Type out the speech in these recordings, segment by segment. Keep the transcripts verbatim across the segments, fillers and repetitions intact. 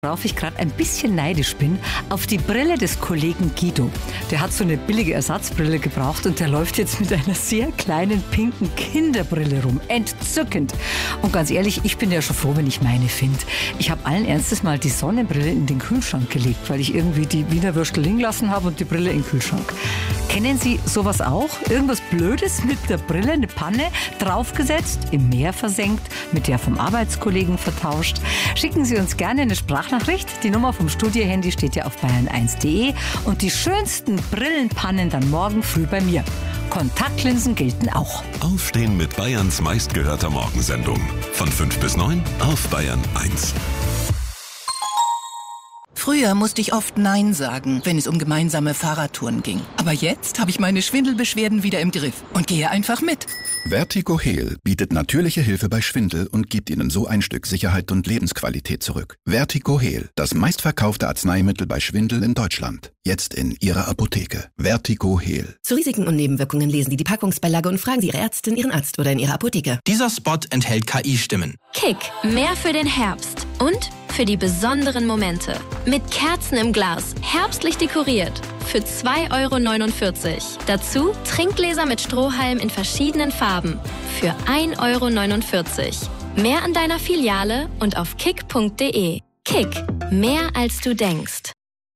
Worauf ich gerade ein bisschen neidisch bin, auf die Brille des Kollegen Guido. Der hat so eine billige Ersatzbrille gebraucht und der läuft jetzt mit einer sehr kleinen pinken Kinderbrille rum. Entzückend. Und ganz ehrlich, ich bin ja schon froh, wenn ich meine finde. Ich habe allen Ernstes mal die Sonnenbrille in den Kühlschrank gelegt, weil ich irgendwie die Wiener Würstel liegen lassen habe und die Brille in den Kühlschrank. Kennen Sie sowas auch? Irgendwas Blödes mit der Brille, eine Panne, draufgesetzt, im Meer versenkt, mit der vom Arbeitskollegen vertauscht? Schicken Sie uns gerne eine Sprachnachricht. Die Nummer vom Studiohandy steht ja auf bayern eins punkt de und die schönsten Brillenpannen dann morgen früh bei mir. Kontaktlinsen gelten auch. Aufstehen mit Bayerns meistgehörter Morgensendung. Von fünf bis neun auf Bayern eins. Früher musste ich oft Nein sagen, wenn es um gemeinsame Fahrradtouren ging. Aber jetzt habe ich meine Schwindelbeschwerden wieder im Griff und gehe einfach mit. Vertigo Heal bietet natürliche Hilfe bei Schwindel und gibt Ihnen so ein Stück Sicherheit und Lebensqualität zurück. Vertigo Heal, das meistverkaufte Arzneimittel bei Schwindel in Deutschland. Jetzt in Ihrer Apotheke. Vertigo Heal. Zu Risiken und Nebenwirkungen lesen Sie die Packungsbeilage und fragen Sie Ihre Ärztin, Ihren Arzt oder in Ihrer Apotheke. Dieser Spot enthält K I-Stimmen. Kick, mehr für den Herbst und für die besonderen Momente. Mit Kerzen im Glas, herbstlich dekoriert. Für zwei Euro neunundvierzig. Dazu Trinkgläser mit Strohhalm in verschiedenen Farben. Für ein Euro neunundvierzig. Mehr an deiner Filiale und auf kick punkt de. Kick, mehr als du denkst.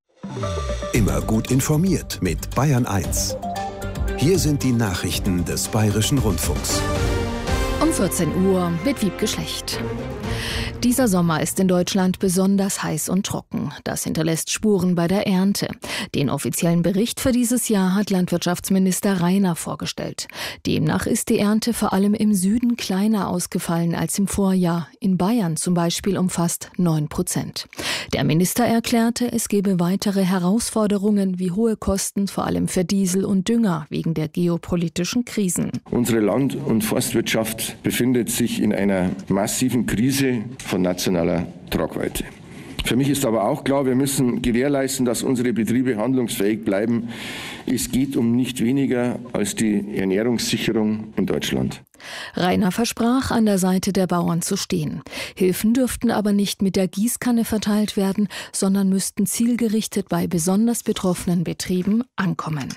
Immer gut informiert mit Bayern eins. Hier sind die Nachrichten des Bayerischen Rundfunks. Um vierzehn Uhr mit Wiebke Schlecht. Dieser Sommer ist in Deutschland besonders heiß und trocken. Das hinterlässt Spuren bei der Ernte. Den offiziellen Bericht für dieses Jahr hat Landwirtschaftsminister Rainer vorgestellt. Demnach ist die Ernte vor allem im Süden kleiner ausgefallen als im Vorjahr. In Bayern zum Beispiel um fast neun Prozent. Der Minister erklärte, es gebe weitere Herausforderungen wie hohe Kosten, vor allem für Diesel und Dünger, wegen der geopolitischen Krisen. Unsere Land- und Forstwirtschaft befindet sich in einer massiven Krise von nationaler Tragweite. Für mich ist aber auch klar, wir müssen gewährleisten, dass unsere Betriebe handlungsfähig bleiben. Es geht um nicht weniger als die Ernährungssicherung in Deutschland. Rainer versprach, an der Seite der Bauern zu stehen. Hilfen dürften aber nicht mit der Gießkanne verteilt werden, sondern müssten zielgerichtet bei besonders betroffenen Betrieben ankommen.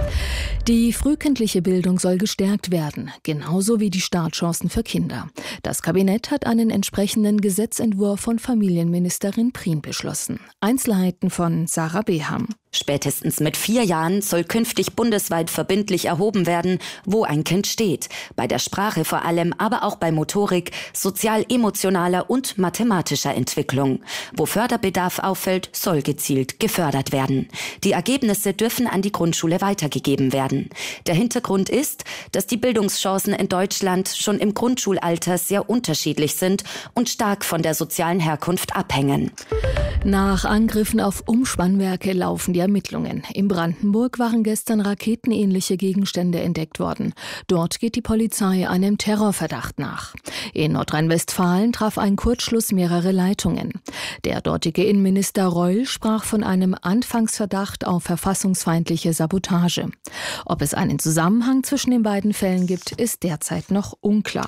Die frühkindliche Bildung soll gestärkt werden, genauso wie die Startchancen für Kinder. Das Kabinett hat einen entsprechenden Gesetzentwurf von Familienministerin Prien beschlossen. Einzelheiten von Sarah Beham. Spätestens mit vier Jahren soll künftig bundesweit verbindlich erhoben werden, wo ein Kind steht. Bei der Sprache vor allem, aber auch bei Motorik, sozial-emotionaler und mathematischer Entwicklung. Wo Förderbedarf auffällt, soll gezielt gefördert werden. Die Ergebnisse dürfen an die Grundschule weitergegeben werden. Der Hintergrund ist, dass die Bildungschancen in Deutschland schon im Grundschulalter sehr unterschiedlich sind und stark von der sozialen Herkunft abhängen. Nach Angriffen auf Umspannwerke laufen die Ermittlungen. In Brandenburg waren gestern raketenähnliche Gegenstände entdeckt worden. Dort geht die Polizei einem Terrorverdacht nach. In Nordrhein-Westfalen traf ein Kurzschluss mehrere Leitungen. Der dortige Innenminister Reul sprach von einem Anfangsverdacht auf verfassungsfeindliche Sabotage. Ob es einen Zusammenhang zwischen den beiden Fällen gibt, ist derzeit noch unklar.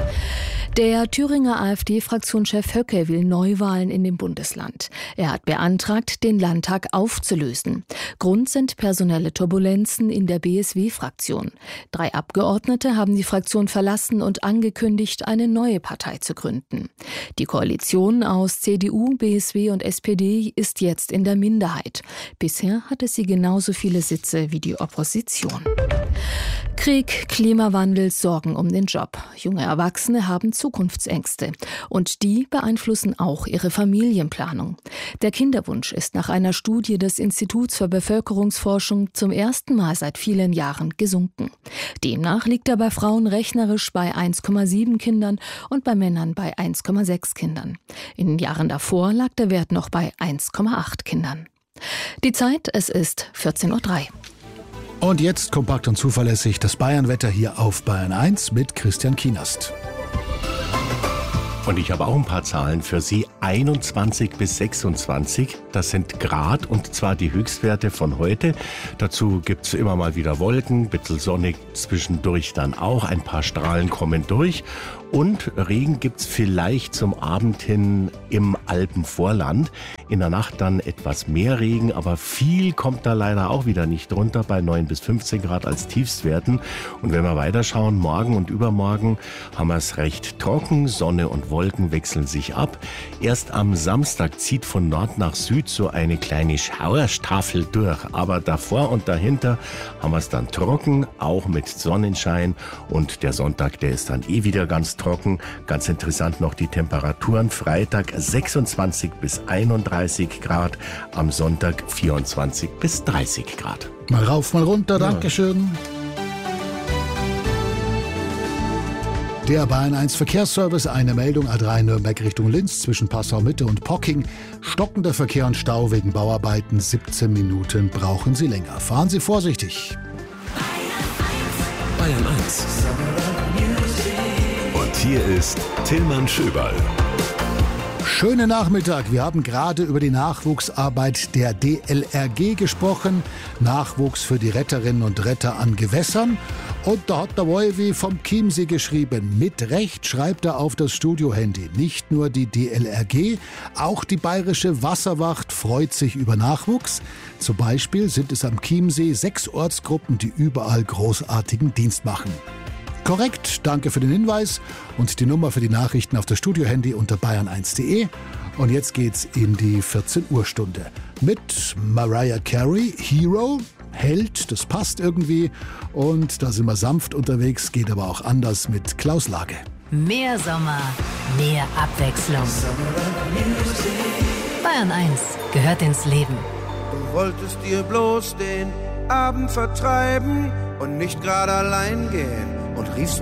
Der Thüringer AfD-Fraktionschef Höcke will Neuwahlen in dem Bundesland. Er hat beantragt, den Landtag aufzulösen. Grund sind personelle Turbulenzen in der B S W-Fraktion. Drei Abgeordnete haben die Fraktion verlassen und angekündigt, eine neue Partei zu gründen. Die Koalition aus C D U, B S W und S P D ist jetzt in der Minderheit. Bisher hatte sie genauso viele Sitze wie die Opposition. Krieg, Klimawandel, Sorgen um den Job. Junge Erwachsene haben Zukunftsängste. Und die beeinflussen auch ihre Familienplanung. Der Kinderwunsch ist nach einer Studie des Instituts für Bevölkerungsforschung zum ersten Mal seit vielen Jahren gesunken. Demnach liegt er bei Frauen rechnerisch bei eins Komma sieben Kindern und bei Männern bei eins Komma sechs Kindern. In den Jahren davor lag der Wert noch bei eins Komma acht Kindern. Die Zeit, es ist vierzehn Uhr drei. Und jetzt kompakt und zuverlässig das Bayernwetter hier auf Bayern eins mit Christian Kienast. Und ich habe auch ein paar Zahlen für Sie. einundzwanzig bis sechsundzwanzig, das sind Grad und zwar die Höchstwerte von heute. Dazu gibt's immer mal wieder Wolken, ein bisschen sonnig zwischendurch dann auch. Ein paar Strahlen kommen durch. Und Regen gibt's vielleicht zum Abend hin im Alpenvorland. In der Nacht dann etwas mehr Regen, aber viel kommt da leider auch wieder nicht runter, bei neun bis fünfzehn Grad als Tiefstwerten. Und wenn wir weiterschauen, morgen und übermorgen haben wir es recht trocken. Sonne und Wolken wechseln sich ab. Erst am Samstag zieht von Nord nach Süd so eine kleine Schauerstaffel durch. Aber davor und dahinter haben wir es dann trocken, auch mit Sonnenschein. Und der Sonntag, der ist dann eh wieder ganz trocken. Ganz interessant noch die Temperaturen. Freitag sechsundzwanzig bis einunddreißig Grad, am Sonntag vierundzwanzig bis dreißig Grad. Mal rauf, mal runter, ja. Dankeschön. Der Bayern eins Verkehrsservice, eine Meldung A drei Nürnberg Richtung Linz zwischen Passau-Mitte und Pocking. Stockender Verkehr und Stau wegen Bauarbeiten, siebzehn Minuten brauchen Sie länger. Fahren Sie vorsichtig. Bayern eins. Und hier ist Tillmann Schöberl. Schönen Nachmittag. Wir haben gerade über die Nachwuchsarbeit der D L R G gesprochen. Nachwuchs für die Retterinnen und Retter an Gewässern. Und da hat der Wolfi vom Chiemsee geschrieben. Mit Recht schreibt er auf das Studiohandy. Nicht nur die D L R G, auch die Bayerische Wasserwacht freut sich über Nachwuchs. Zum Beispiel sind es am Chiemsee sechs Ortsgruppen, die überall großartigen Dienst machen. Korrekt, danke für den Hinweis und die Nummer für die Nachrichten auf das Studiohandy unter bayern eins punkt de. Und jetzt geht's in die vierzehn Uhr Stunde mit Mariah Carey, Hero, Held, das passt irgendwie. Und da sind wir sanft unterwegs, geht aber auch anders mit Klaus Lage. Mehr Sommer, mehr Abwechslung. Bayern eins gehört ins Leben. Du wolltest dir bloß den Abend vertreiben und nicht gerade allein gehen und riefst